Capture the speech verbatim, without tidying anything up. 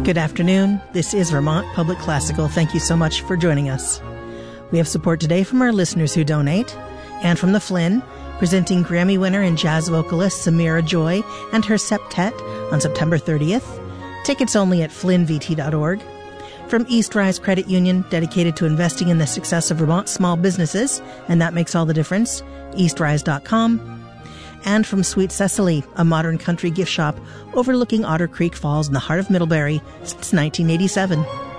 Good afternoon. This is Vermont Public Classical. Thank you so much for joining us. We have support today from our listeners who donate, and from the Flynn, presenting Grammy winner and jazz vocalist Samira Joy and her septet on September thirtieth. Tickets only at flynn v t dot org. From East Rise Credit Union, dedicated to investing in the success of Vermont small businesses, and that makes all the difference, east rise dot com. And from Sweet Cecily, a modern country gift shop overlooking Otter Creek Falls in the heart of Middlebury since nineteen eighty-seven.